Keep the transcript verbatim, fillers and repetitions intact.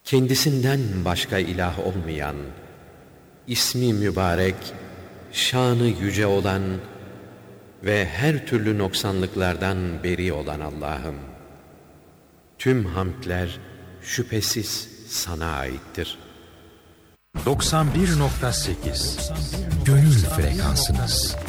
kendisinden başka ilah olmayan, ismi mübarek, şanı yüce olan ve her türlü noksanlıklardan beri olan Allah'ım, tüm hamdler şüphesiz sana aittir. doksan bir nokta sekiz Gönül frekansınız.